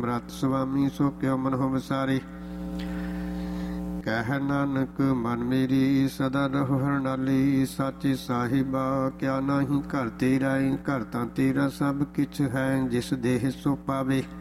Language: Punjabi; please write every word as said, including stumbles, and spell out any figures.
ਮਰਤ ਸੁਆਮੀ ਸੋ ਕਿਉ ਮਨਹੁ ਵਿਸਾਰੇ। ਕਹਿ ਨਾਨਕ ਮਨ ਮੇਰੀ ਸਦਾ ਰਹੋ ਹਰਨਾਲੀ। ਸਾਚੇ ਸਾਹਿਬਾ ਕਿਆ ਨਾਹੀ ਘਰ ਤੇਰਾ, ਘਰ ਤਾਂ ਤੇਰਾ ਸਭ ਕਿਛ ਹੈ। ਜਿਸ ਦੇਹ ਸੋ ਪਾਵੇ